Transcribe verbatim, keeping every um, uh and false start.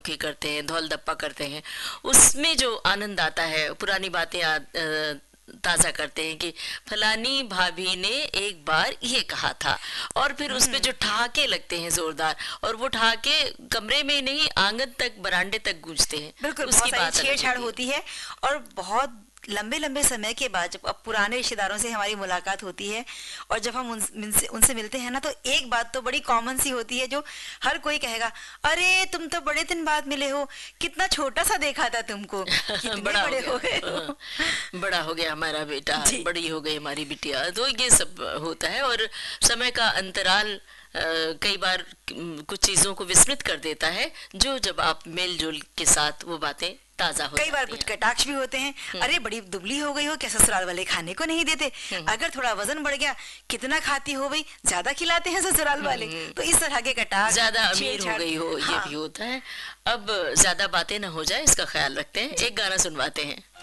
चुपके करते हैं, धौल धप्पा करते हैं, उसमें जो आनंद आता है, पुरानी बातें आ, आ, ताज़ा करते हैं कि फलानी भाभी ने एक बार ये कहा था, और फिर उस पे जो ठहाके लगते हैं जोरदार, और वो ठहाके कमरे में नहीं आंगन तक, बरांडे तक गूंजते हैं। बिल्कुल, उसकी बहुत सारी बात अलग छेड़छाड़ होती होती है। और बहुत लंबे लंबे समय के बाद जब अब पुराने रिश्तेदारों से हमारी मुलाकात होती है और जब हम उन, उनसे उनसे मिलते हैं ना, तो एक बात तो बड़ी कॉमन सी होती है जो हर कोई कहेगा, अरे तुम तो बड़े दिन बाद मिले हो, कितना छोटा सा देखा था तुमको, कितने बड़ा हो बड़े गया, हो गए हो। हाँ, बड़ा हो गया हमारा बेटा, जी। बड़ी हो गई हमारी बिटिया, तो ये सब होता है। और समय का अंतराल अ, कई बार म, कुछ चीजों को विस्मृत कर देता है, जो जब आप मेल जोल के साथ वो बातें ताजा हो कई बार जाती कुछ हैं। कटाक्ष भी होते हैं, अरे बड़ी दुबली हो गई हो, क्या ससुराल वाले खाने को नहीं देते, अगर थोड़ा वजन बढ़ गया, कितना खाती हो भाई, ज्यादा खिलाते हैं ससुराल वाले। तो इस तरह के कटाक्ष, ज्यादा अमीर हो छेड़छाड़, गई हो, ये हाँ। भी होता है। अब ज्यादा बातें ना हो जाए, इसका ख्याल रखते हैं। एक गाना सुनवाते हैं।